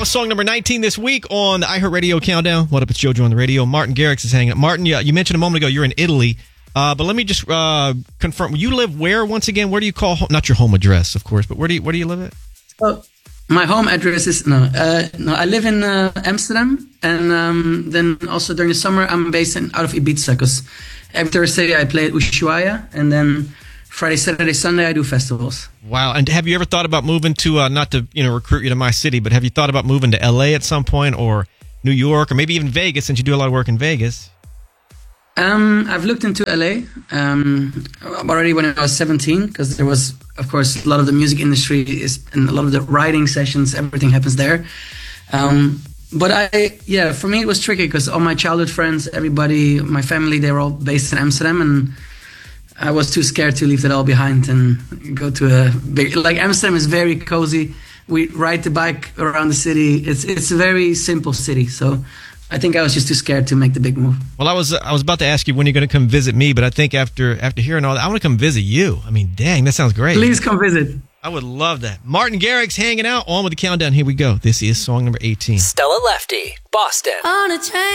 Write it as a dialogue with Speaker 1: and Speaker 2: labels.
Speaker 1: was song number 19 this week on the iHeartRadio Countdown. What up, it's JoJo on the radio. Martin Garrix is hanging out. Martin, you mentioned a moment ago you're in Italy, but let me just confirm. You live where, once again? Where do you call home? Not your home address, of course, but where do you live at?
Speaker 2: Oh, my home address is, I live in Amsterdam, and then also during the summer I'm based out of Ibiza, because every Thursday I play at Ushuaia, and then Friday, Saturday, Sunday I do festivals.
Speaker 1: Wow. And have you ever thought about moving to, not to recruit you to my city, but have you thought about moving to LA at some point, or New York, or maybe even Vegas, since you do a lot of work in Vegas?
Speaker 2: I've looked into LA already when I was 17, because there was, of course, a lot of the music industry and a lot of the writing sessions, everything happens there. But for me it was tricky, because all my childhood friends, everybody, my family, they were all based in Amsterdam, and I was too scared to leave that all behind and go to a big... Like, Amsterdam is very cozy. We ride the bike around the city. It's a very simple city. So I think I was just too scared to make the big move.
Speaker 1: Well, I was about to ask you when you're going to come visit me, but I think after hearing all that, I want to come visit you. I mean, dang, that sounds great.
Speaker 2: Please come visit.
Speaker 1: I would love that. Martin Garrix hanging out on with the countdown. Here we go. This is song number 18.
Speaker 3: Stella Lefty, Boston.
Speaker 4: On a train.